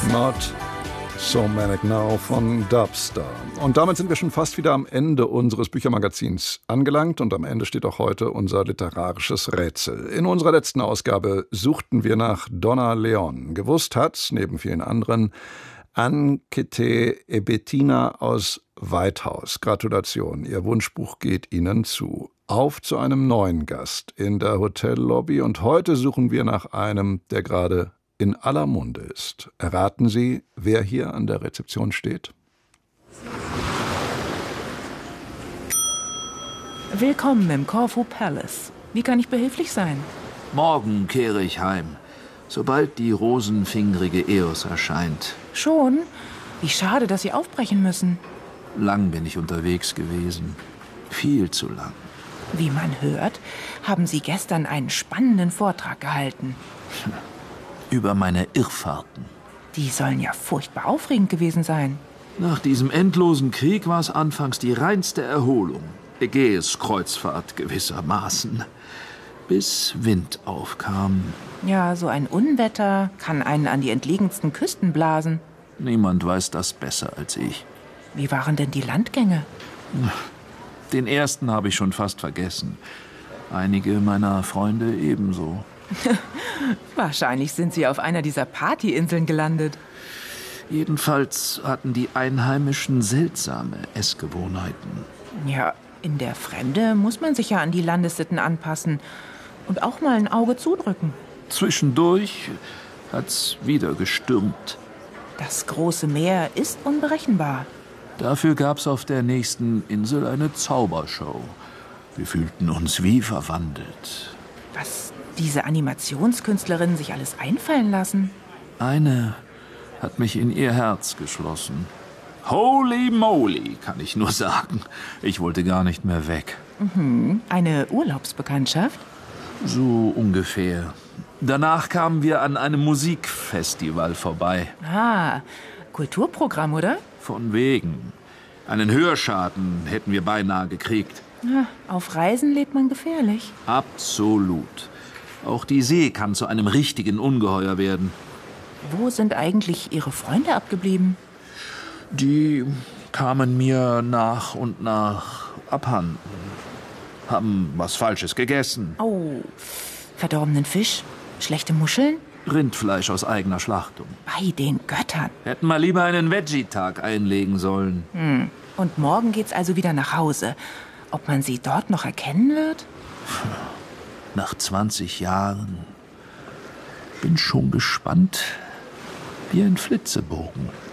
Not So Manic Now von Dubstar. Und damit sind wir schon fast wieder am Ende unseres Büchermagazins angelangt und am Ende steht auch heute unser literarisches Rätsel. In unserer letzten Ausgabe suchten wir nach Donna Leon. Gewusst hat, neben vielen anderen, Ann-Kete Ebettina aus Weithaus. Gratulation, Ihr Wunschbuch geht Ihnen zu. Auf zu einem neuen Gast in der Hotellobby und heute suchen wir nach einem, der gerade in aller Munde ist. Erraten Sie, wer hier an der Rezeption steht? Willkommen im Corfu Palace. Wie kann ich behilflich sein? Morgen kehre ich heim, sobald die rosenfingerige Eos erscheint. Schon? Wie schade, dass Sie aufbrechen müssen. Lang bin ich unterwegs gewesen. Viel zu lang. Wie man hört, haben Sie gestern einen spannenden Vortrag gehalten. Über meine Irrfahrten. Die sollen ja furchtbar aufregend gewesen sein. Nach diesem endlosen Krieg war es anfangs die reinste Erholung. Ägäis-Kreuzfahrt gewissermaßen. Bis Wind aufkam. Ja, so ein Unwetter kann einen an die entlegensten Küsten blasen. Niemand weiß das besser als ich. Wie waren denn die Landgänge? Den ersten habe ich schon fast vergessen. Einige meiner Freunde ebenso. Wahrscheinlich sind Sie auf einer dieser Partyinseln gelandet. Jedenfalls hatten die Einheimischen seltsame Essgewohnheiten. Ja, in der Fremde muss man sich ja an die Landessitten anpassen und auch mal ein Auge zudrücken. Zwischendurch hat's wieder gestürmt. Das große Meer ist unberechenbar. Dafür gab's auf der nächsten Insel eine Zaubershow. Wir fühlten uns wie verwandelt. Was diese Animationskünstlerinnen sich alles einfallen lassen. Eine hat mich in ihr Herz geschlossen. Holy moly, kann ich nur sagen. Ich wollte gar nicht mehr weg. Eine Urlaubsbekanntschaft? So ungefähr. Danach kamen wir an einem Musikfestival vorbei. Ah, Kulturprogramm, oder? Von wegen. Einen Hörschaden hätten wir beinahe gekriegt. Ja, auf Reisen lebt man gefährlich. Absolut. Auch die See kann zu einem richtigen Ungeheuer werden. Wo sind eigentlich Ihre Freunde abgeblieben? Die kamen mir nach und nach abhanden. Haben was Falsches gegessen. Oh, verdorbenen Fisch? Schlechte Muscheln? Rindfleisch aus eigener Schlachtung. Bei den Göttern. Hätten mal lieber einen Veggie-Tag einlegen sollen. Und morgen geht's also wieder nach Hause. Ob man sie dort noch erkennen wird? Nach 20 Jahren. Bin schon gespannt wie ein Flitzebogen.